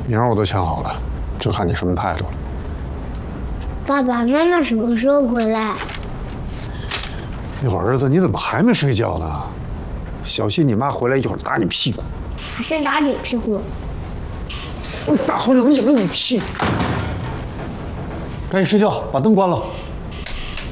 名儿我都想好了，就看你什么态度了。 爸爸妈妈什么时候回来？ 一会儿儿子，你怎么还没睡觉呢？小心你妈回来一会儿打你屁股。 还是打你屁股？ 我打回来我咬你屁股！赶紧睡觉，把灯关了。